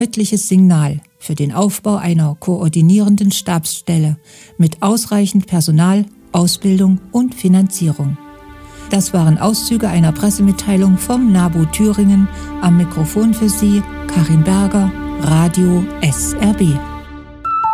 deutliches Signal für den Aufbau einer koordinierenden Stabsstelle mit ausreichend Personal, Ausbildung und Finanzierung. Das waren Auszüge einer Pressemitteilung vom NABU Thüringen. Am Mikrofon für Sie Karin Berger, Radio SRB.